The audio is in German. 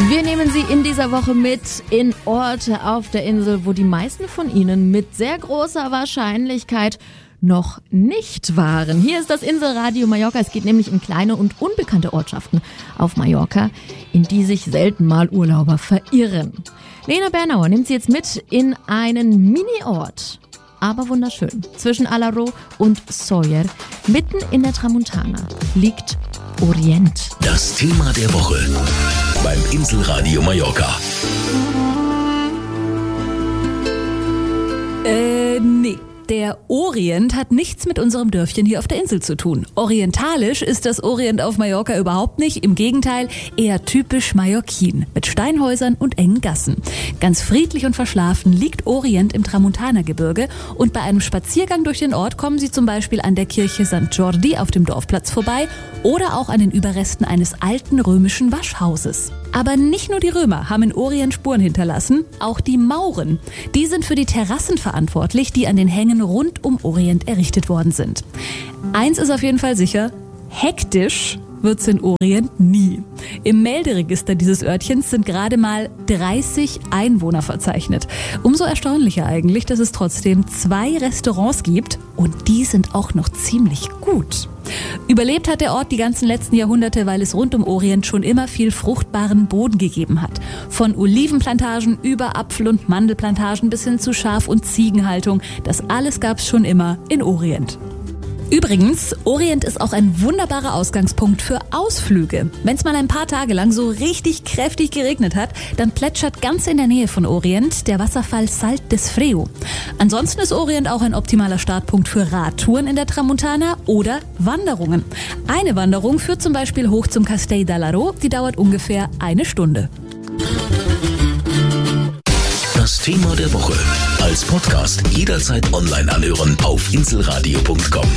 Wir nehmen Sie in dieser Woche mit in Orte auf der Insel, wo die meisten von Ihnen mit sehr großer Wahrscheinlichkeit noch nicht waren. Hier ist das Inselradio Mallorca. Es geht nämlich in kleine und unbekannte Ortschaften auf Mallorca, in die sich selten mal Urlauber verirren. Lena Bernauer nimmt Sie jetzt mit in einen Mini-Ort, aber wunderschön. Zwischen Alaró und Sóller, mitten in der Tramuntana, liegt Orient. Das Thema der Woche beim Inselradio Mallorca. Nee. Der Orient hat nichts mit unserem Dörfchen hier auf der Insel zu tun. Orientalisch ist das Orient auf Mallorca überhaupt nicht. Im Gegenteil, eher typisch mallorquin. Mit Steinhäusern und engen Gassen. Ganz friedlich und verschlafen liegt Orient im Tramuntana-Gebirge. Und bei einem Spaziergang durch den Ort kommen Sie zum Beispiel an der Kirche St. Jordi auf dem Dorfplatz vorbei oder auch an den Überresten eines alten römischen Waschhauses. Aber nicht nur die Römer haben in Orient Spuren hinterlassen, auch die Mauren. Die sind für die Terrassen verantwortlich, die an den Hängen rund um Orient errichtet worden sind. Eins ist auf jeden Fall sicher, hektisch wird's in Orient nie. Im Melderegister dieses Örtchens sind gerade mal 30 Einwohner verzeichnet. Umso erstaunlicher eigentlich, dass es trotzdem 2 Restaurants gibt und die sind auch noch ziemlich gut. Überlebt hat der Ort die ganzen letzten Jahrhunderte, weil es rund um Orient schon immer viel fruchtbaren Boden gegeben hat. Von Olivenplantagen über Apfel- und Mandelplantagen bis hin zu Schaf- und Ziegenhaltung. Das alles gab's schon immer in Orient. Übrigens, Orient ist auch ein wunderbarer Ausgangspunkt für Ausflüge. Wenn es mal ein paar Tage lang so richtig kräftig geregnet hat, dann plätschert ganz in der Nähe von Orient der Wasserfall Salt des Freo. Ansonsten ist Orient auch ein optimaler Startpunkt für Radtouren in der Tramuntana oder Wanderungen. Eine Wanderung führt zum Beispiel hoch zum Castell d'Alaró, die dauert ungefähr 1 Stunde. Das Thema der Woche als Podcast jederzeit online anhören auf inselradio.com.